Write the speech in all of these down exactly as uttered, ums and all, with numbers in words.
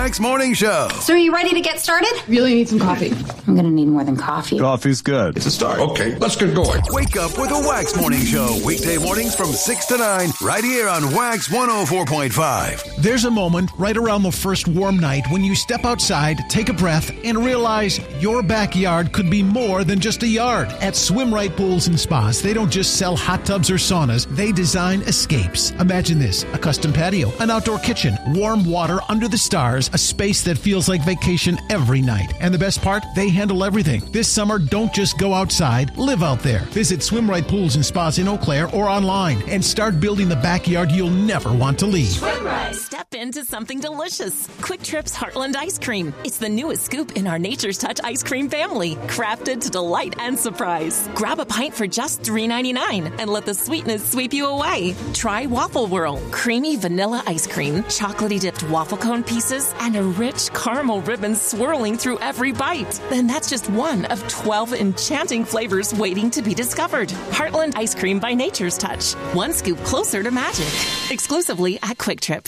Wax Morning Show. So are you ready to get started? Really need some coffee. I'm going to need more than coffee. Coffee's good. It's a start. Okay, let's get going. Wake up with a Wax Morning Show. Weekday mornings from six to nine, right here on Wax one oh four point five. There's a moment right around the first warm night when you step outside, take a breath, and realize your backyard could be more than just a yard. At Swim Right Pools and Spas, they don't just sell hot tubs or saunas, they design escapes. Imagine this, a custom patio, an outdoor kitchen, warm water under the stars, a space that feels like vacation every night. And the best part, they handle everything. This summer, don't just go outside, live out there. Visit Swim Right Pools and Spas in Eau Claire or online and start building the backyard you'll never want to leave. Swim Right. Step into something delicious. Quick Trip's Heartland Ice Cream. It's the newest scoop in our Nature's Touch ice cream family, crafted to delight and surprise. Grab a pint for just three ninety-nine and let the sweetness sweep you away. Try Waffle Whirl, creamy vanilla ice cream, chocolatey dipped waffle cone pieces, and a rich caramel ribbon swirling through every bite. Then that's just one of twelve enchanting flavors waiting to be discovered. Heartland Ice Cream by Nature's Touch. One scoop closer to magic. Exclusively at Quick Trip.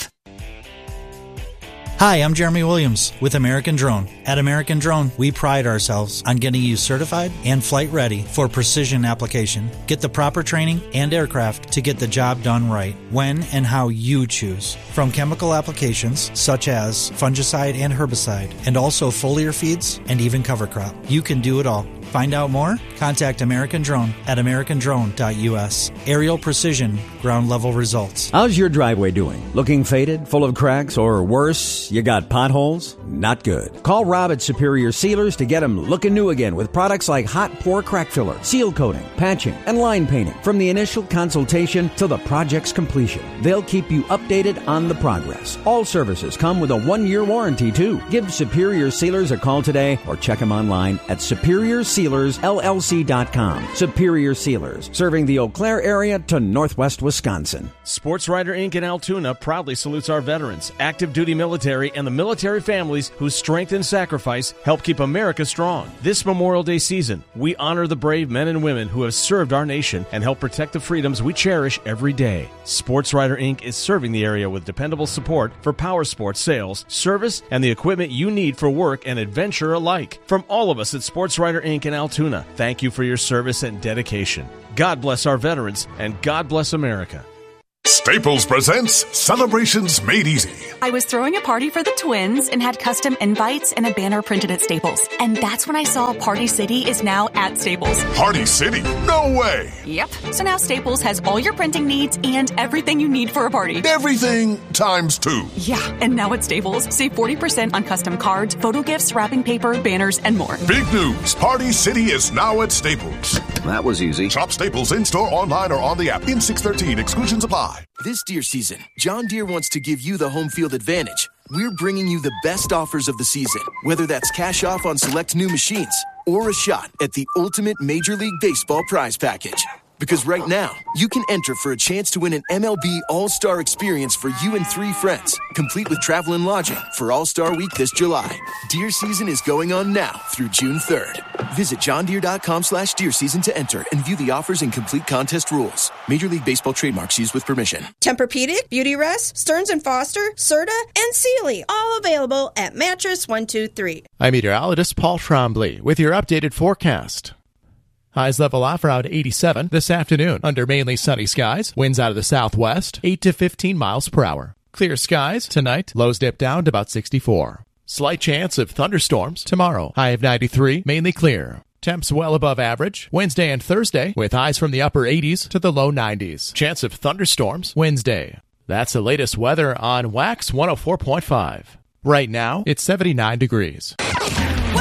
Hi, I'm Jeremy Williams with American Drone. At American Drone, we pride ourselves on getting you certified and flight ready for precision application. Get the proper training and aircraft to get the job done right, when and how you choose. From chemical applications such as fungicide and herbicide, and also foliar feeds and even cover crop. You can do it all. Find out more? Contact American Drone at american drone dot u s. Aerial precision, ground level results. How's your driveway doing? Looking faded, full of cracks, or worse, you got potholes? Not good. Call Rob at Superior Sealers to get them looking new again with products like hot pour crack filler, seal coating, patching, and line painting. From the initial consultation to the project's completion, they'll keep you updated on the progress. All services come with a one-year warranty, too. Give Superior Sealers a call today or check them online at superior sealers l l c dot com. Superior Sealers, serving the Eau Claire area to northwest Wisconsin. Sports Writer Incorporated in Altoona proudly salutes our veterans, active duty military, and the military families whose strength and sacrifice help keep America strong. This Memorial Day season, we honor the brave men and women who have served our nation and help protect the freedoms we cherish every day. Sports Writer Incorporated is serving the area with dependable support for power sports sales, service, and the equipment you need for work and adventure alike. From all of us at Sports Writer Incorporated in Altoona, thank you for your service and dedication. God bless our veterans, and God bless America. Staples presents Celebrations Made Easy. I was throwing a party for the twins and had custom invites and a banner printed at Staples. And that's when I saw Party City is now at Staples. Party City? No way! Yep. So now Staples has all your printing needs and everything you need for a party. Everything times two. Yeah, and now at Staples, save forty percent on custom cards, photo gifts, wrapping paper, banners, and more. Big news! Party City is now at Staples. That was easy. Shop Staples in-store, online, or on the app. In six thirteen, exclusions apply. This deer season, John Deere wants to give you the home field advantage. We're bringing you the best offers of the season, whether that's cash off on select new machines or a shot at the ultimate Major League Baseball prize package. Because right now, you can enter for a chance to win an M L B All-Star experience for you and three friends, complete with travel and lodging for All-Star Week this July. Deer season is going on now through June third. Visit johndeere.com slash deer season to enter and view the offers and complete contest rules. Major League Baseball trademarks used with permission. Tempur-Pedic, Beautyrest, Stearns and Foster, Serta, and Sealy, all available at Mattress one two three. I'm meteorologist Paul Trombley with your updated forecast. Highs level off around eighty-seven this afternoon under mainly sunny skies. Winds out of the southwest, eight to fifteen miles per hour. Clear skies tonight. Lows dip down to about sixty-four. Slight chance of thunderstorms tomorrow. High of ninety-three, mainly clear. Temps well above average Wednesday and Thursday with highs from the upper eighties to the low nineties. Chance of thunderstorms Wednesday. That's the latest weather on Wax one oh four point five. Right now, it's seventy-nine degrees.